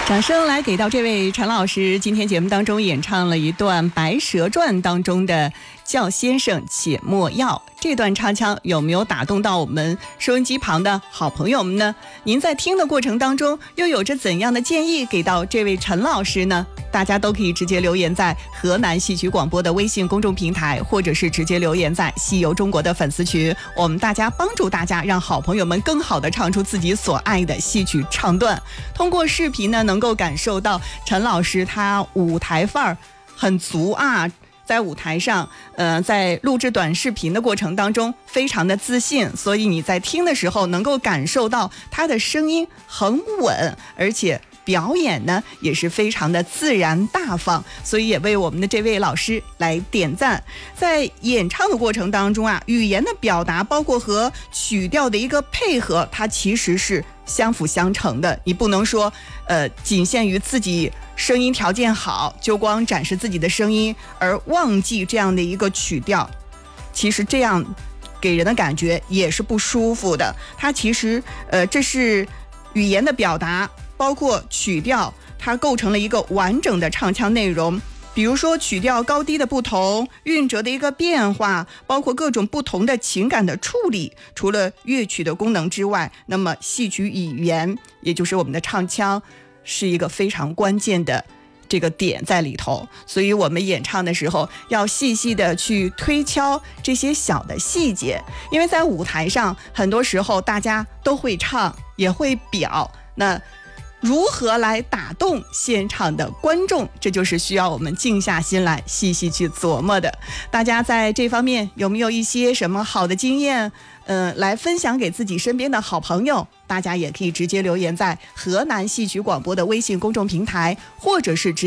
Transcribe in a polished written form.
掌声来给到这位陈老师，今天节目当中演唱了一段《白蛇传》当中的叫先生且莫要，这段唱腔有没有打动到我们收音机旁的好朋友们呢？您在听的过程当中又有着怎样的建议给到这位陈老师呢？大家都可以直接留言在河南戏曲广播的微信公众平台，或者是直接留言在戏游中国的粉丝群，我们大家帮助大家让好朋友们更好的唱出自己所爱的戏曲唱段。通过视频呢，能够感受到陈老师他舞台范儿很足啊，在舞台上在录制短视频的过程当中非常的自信，所以你在听的时候能够感受到他的声音很稳，而且表演呢也是非常的自然大方，所以也为我们的这位老师来点赞。在演唱的过程当中啊，语言的表达包括和曲调的一个配合，它其实是相辅相成的。你不能说仅限于自己声音条件好就光展示自己的声音，而忘记这样的一个曲调，其实这样给人的感觉也是不舒服的。它其实这是语言的表达包括曲调，它构成了一个完整的唱腔内容。比如说曲调高低的不同，韵辙的一个变化，包括各种不同的情感的处理。除了乐曲的功能之外，那么戏曲语言，也就是我们的唱腔，是一个非常关键的这个点在里头。所以我们演唱的时候要细细的去推敲这些小的细节，因为在舞台上很多时候大家都会唱也会表，那如何来打动现场的观众，这就是需要我们静下心来细细去琢磨的。大家在这方面有没有一些什么好的经验来分享给自己身边的好朋友？大家也可以直接留言在河南戏曲广播的微信公众平台，或者是直